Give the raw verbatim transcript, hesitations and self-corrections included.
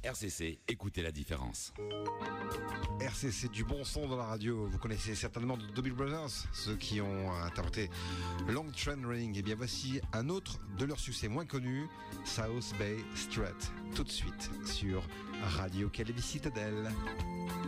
R C C, écoutez la différence. R C C, du bon son dans la radio. Vous connaissez certainement The Doobie Brothers, ceux qui ont interprété Long Train Running. Et bien voici un autre de leurs succès moins connus, South Bay Strut, tout de suite sur Radio Calvi Citadel.